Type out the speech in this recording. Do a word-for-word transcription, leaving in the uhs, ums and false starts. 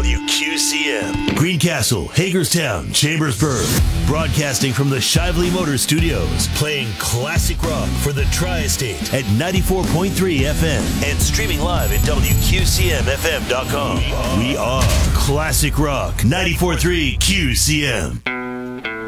W Q C M. Greencastle, Hagerstown, Chambersburg. Broadcasting from the Shively Motor Studios. Playing classic rock for the Tri-State at ninety-four point three F M. And streaming live at W Q C M F M dot com. We are Classic Rock ninety-four point three Q C M.